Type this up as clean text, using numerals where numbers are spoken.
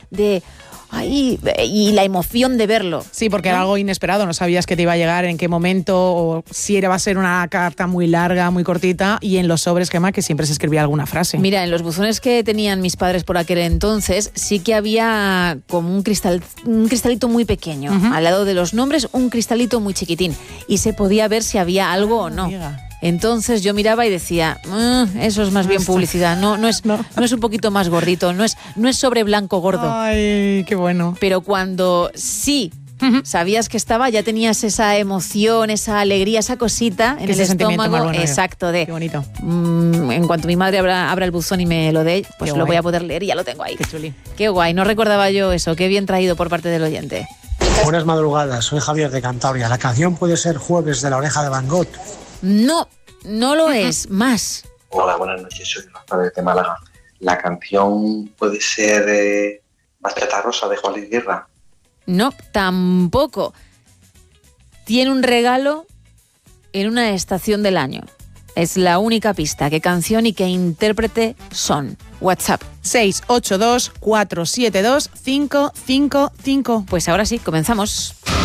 y la emoción de verlo. Sí, porque era algo inesperado, no sabías que te iba a llegar, en qué momento, o si va a ser una carta muy larga, muy cortita, y en los sobres, Gemma, que siempre se escribía alguna frase. Mira, en los buzones que tenían mis padres por aquel entonces, sí que había como un cristalito muy pequeño. Al lado de los nombres, un cristalito muy chiquitín. Y se podía ver si había algo o no. Amiga. Entonces yo miraba y decía, eso es más bien publicidad, no es un poquito más gordito, no es sobre blanco gordo. Ay, qué bueno. Pero cuando sí sabías que estaba, ya tenías esa emoción, esa alegría, esa cosita en el estómago. Bueno, exacto, qué bonito. En cuanto mi madre abra el buzón y me lo dé, pues Qué lo guay. voy a poder leer y ya lo tengo ahí. Qué chuli. Qué guay, no recordaba yo eso, qué bien traído por parte del oyente. Buenas madrugadas, soy Javier de Cantabria. La canción puede ser Jueves de la Oreja de Van Gogh. No lo es, más. Hola, buenas noches, soy Rafael de Málaga. La canción puede ser Bachata Rosa de Juan Luis Guerra. No, tampoco. Tiene un regalo en una estación del año. Es la única pista. ¿Qué canción y qué intérprete son? WhatsApp. 682 472 555. Pues ahora sí, comenzamos.